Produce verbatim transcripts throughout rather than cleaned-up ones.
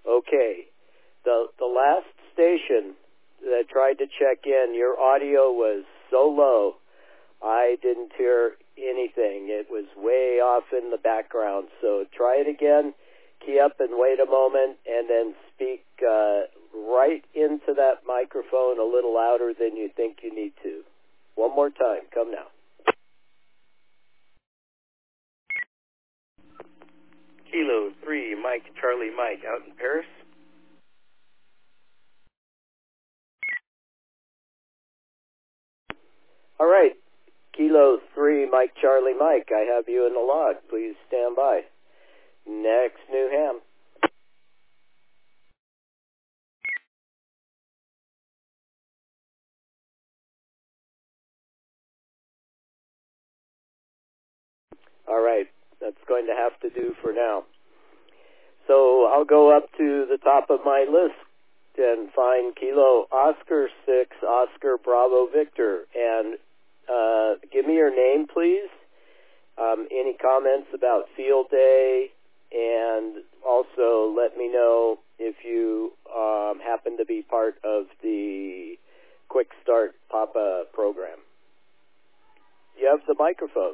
Okay. The the last station that tried to check in, your audio was so low, I didn't hear anything. It was way off in the background. So try it again. Key up and wait a moment, and then speak uh, right into that microphone a little louder than you think you need to. One more time. Come now. Kilo three, Mike, Charlie, Mike, out in Paris. All right. Kilo three, Mike, Charlie, Mike, I have you in the log. Please stand by. Next, New Ham. All right. That's going to have to do for now. So I'll go up to the top of my list and find Kilo Oscar six, Oscar Bravo Victor. And uh, give me your name, please. Um, any comments about field day? And also let me know if you um, happen to be part of the Quick Start Papa program. You have the microphone.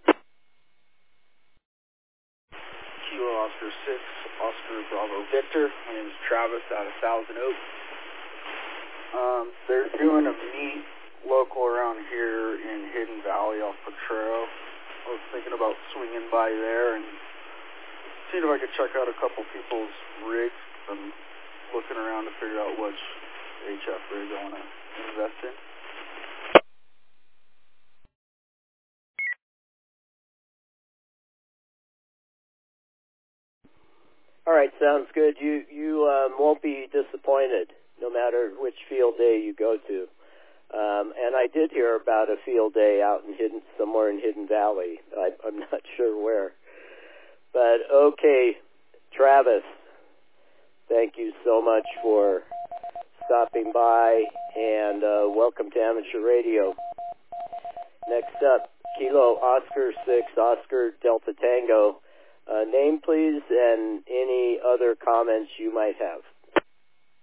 Kilo Oscar six, Oscar Bravo Victor. My name is Travis out of Thousand Oaks. Um, they're doing a meet local around here in Hidden Valley off Potrero. I was thinking about swinging by there and seeing if I could check out a couple people's rigs. I'm looking around to figure out which H F rig I want to invest in. All right, sounds good. You you um, won't be disappointed no matter which field day you go to. Um, and I did hear about a field day out in Hidden, somewhere in Hidden Valley. I, I'm not sure where. But okay, Travis, thank you so much for stopping by, and uh, welcome to Amateur Radio. Next up, Kilo Oscar six, Oscar Delta Tango. Uh, name, please, and any other comments you might have.